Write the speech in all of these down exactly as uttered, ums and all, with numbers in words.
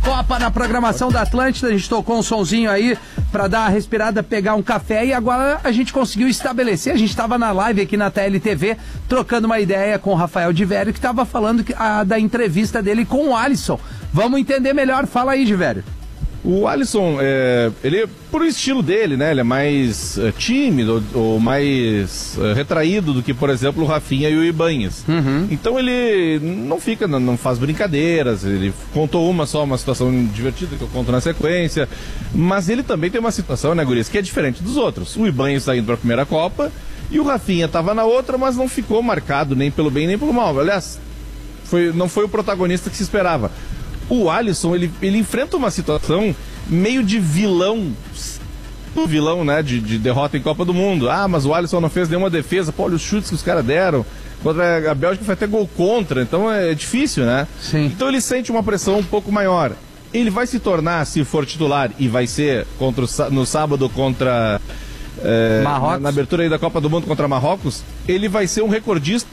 Copa na programação da Atlântida, a gente tocou um sonzinho aí pra dar a respirada, pegar um café e agora a gente conseguiu estabelecer, a gente tava na live aqui na T L T V, trocando uma ideia com o Rafael Divério, que tava falando que, a, da entrevista dele com o Alisson. Vamos entender melhor, fala aí, Divério. O Alisson, é, ele, por estilo dele, né, ele é mais é, tímido ou mais é, retraído do que, por exemplo, o Rafinha e o Ibanez. Uhum. Então ele não fica, não, não faz brincadeiras, ele contou uma só, uma situação divertida que eu conto na sequência, mas ele também tem uma situação, né, Gurias, que é diferente dos outros. O Ibanez está indo para a primeira Copa e o Rafinha estava na outra, mas não ficou marcado nem pelo bem nem pelo mal. Aliás, foi, não foi o protagonista que se esperava. O Alisson, ele, ele enfrenta uma situação meio de vilão, vilão, né, de, de derrota em Copa do Mundo. Ah, mas o Alisson não fez nenhuma defesa. Pô, olha os chutes que os caras deram. Contra a Bélgica foi até gol contra, então é difícil, né? Sim. Então ele sente uma pressão um pouco maior. Ele vai se tornar, se for titular, e vai ser contra o, no sábado contra... É, Marrocos. Na, na abertura aí da Copa do Mundo contra Marrocos, ele vai ser um recordista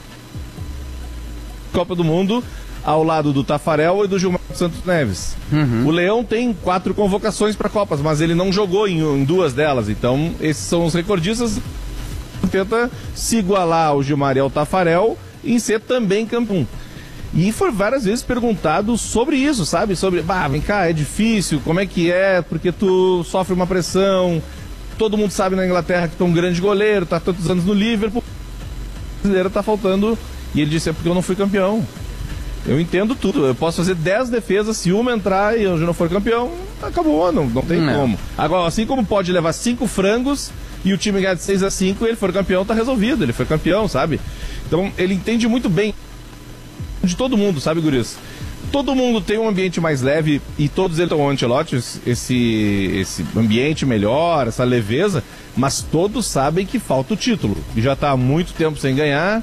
Copa do Mundo ao lado do Tafarel e do Gilmar Santos Neves. Uhum. O Leão tem quatro convocações para Copas, mas ele não jogou em, em duas delas. Então, esses são os recordistas. Tenta se igualar ao Gilmar e ao Tafarel em ser também campeão. E foi várias vezes perguntado sobre isso, sabe? Sobre, bah, vem cá, é difícil, como é que é? Porque tu sofre uma pressão. Todo mundo sabe na Inglaterra que tu é um grande goleiro, tá há tantos anos no Liverpool. O brasileiro tá faltando. E ele disse, é porque eu não fui campeão. Eu entendo tudo, eu posso fazer dez defesas, se uma entrar e eu já não for campeão, acabou, não, não tem não. como. Agora, assim como pode levar cinco frangos e o time ganhar de seis a cinco e ele for campeão, tá resolvido, ele foi campeão, sabe? Então, ele entende muito bem de todo mundo, sabe, Guris? Todo mundo tem um ambiente mais leve e todos eles estão Ancelotti, esse, esse ambiente melhor, essa leveza, mas todos sabem que falta o título, e já tá há muito tempo sem ganhar.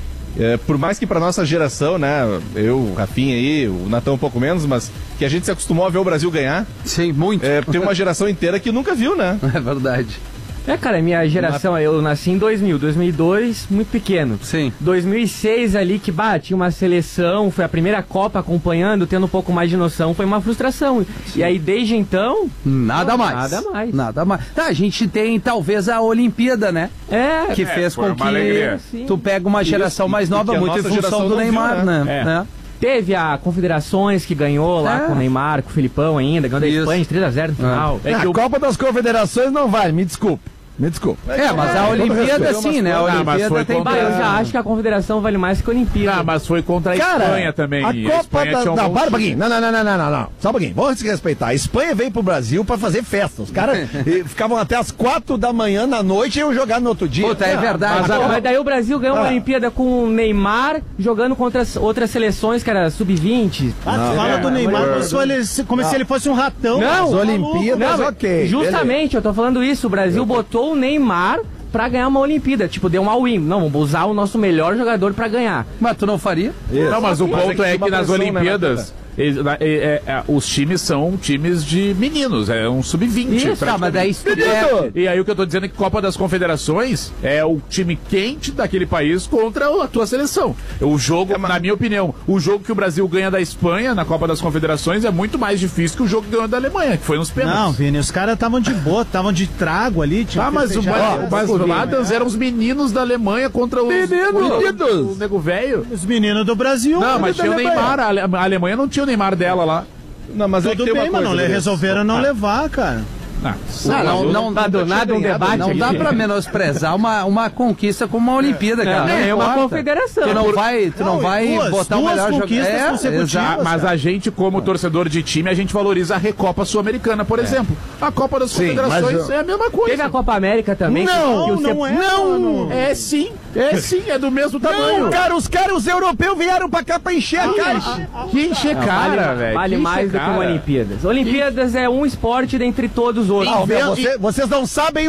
É, por mais que para nossa geração, né, eu, o Rafinha aí, o Natão um pouco menos, mas que a gente se acostumou a ver o Brasil ganhar. Sim, muito. É, tem uma geração inteira que nunca viu, né? É verdade. É, cara, minha geração, eu nasci em dois mil, dois mil e dois, muito pequeno. Sim. dois mil e seis ali, que bah, tinha uma seleção, foi a primeira Copa acompanhando, tendo um pouco mais de noção, foi uma frustração. Sim. E aí, desde então... Nada não, mais. Nada mais. Nada mais. Tá, a gente tem, talvez, a Olimpíada, né? É. Que é, fez com que tu pega uma geração Isso, mais nova, muito em função do Neymar, viu, né? né? É. né? Teve a Confederações que ganhou lá é. com o Neymar, com o Filipão ainda, ganhou da Espanha de três a zero no final. É. É que a o... Copa das Confederações não vale, me desculpe. Me desculpa. É, mas a Olimpíada sim, né? A Olimpíada tem... Contra... Eu já acho que a Confederação vale mais que a Olimpíada. Ah, mas foi contra a Cara, Espanha também. A Copa a da... um Não, para um pouquinho. Não, não, não, não, não, não, não. Só um pouquinho. Vamos se respeitar. A Espanha veio pro Brasil pra fazer festa. Os caras ficavam até as quatro da manhã na noite e iam jogar no outro dia. Puta, é verdade. Mas, a... mas daí o Brasil ganhou ah. uma Olimpíada com o Neymar jogando contra as outras seleções, que era sub vinte. Ah, não, fala é, do Neymar é, como, ele, como se ele fosse um ratão. Não, as Olimpíadas, não, ok. Justamente, beleza. eu tô falando isso. O Brasil eu... botou o Neymar pra ganhar uma Olimpíada, tipo, deu um all-in. Não, vamos usar o nosso melhor jogador pra ganhar. Mas tu não faria? Isso. Não, mas o mas ponto é que, é que nas pressão, Olimpíadas... Né, Eles, é, é, é, os times são times de meninos, é um sub vinte. Isso, tá, mas daí é... E aí o que eu tô dizendo é que Copa das Confederações é o time quente daquele país contra a tua seleção. O jogo, é, mas... na minha opinião, o jogo que o Brasil ganha da Espanha na Copa das Confederações é muito mais difícil que o jogo que ganhou da Alemanha, que foi nos pênaltis. Não, Vini, os caras estavam de boa, estavam de trago ali. Ah, mas, o, mas, mas os Ladans eram os meninos da Alemanha contra os... Meninos! O, o nego velho. Os meninos do Brasil. Não, mas tinha o Neymar, a Alemanha não tinha o Neymar dela lá. Não, mas tudo é bem, mas não resolveram não ah. levar, cara. Ah, não, não, não, não dá nada um debate. Não dá pra menosprezar uma, uma conquista como uma Olimpíada, é, cara. É, é uma confederação. Tu não vai, tu não, não vai duas, botar duas o melhor jogador. É, exato. Mas a gente, como torcedor de time, a gente valoriza a Recopa Sul-Americana, por é. exemplo. A Copa das sim, Confederações eu... é a mesma coisa. Teve a Copa América também. Não, que, que não, você... é, não, não. É sim. É sim, é do mesmo tamanho. Não, cara, os caras os europeus vieram pra cá pra encher a caixa. Que encher cara, velho. Vale mais do que uma Olimpíadas. Olimpíadas é um esporte dentre todos os outros. Você, vocês não sabem